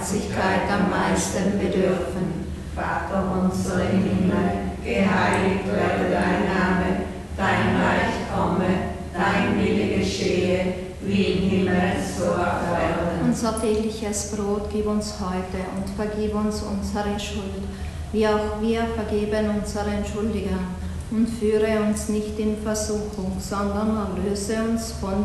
Barmherzigkeit am meisten bedürfen. Vater unser im Himmel, geheiligt werde dein Name, dein Reich komme, dein Wille geschehe, wie im Himmel so auf Erden. Unser tägliches Brot gib uns heute und vergib uns unsere Schuld, wie auch wir vergeben unseren Schuldigern. Und führe uns nicht in Versuchung, sondern erlöse uns von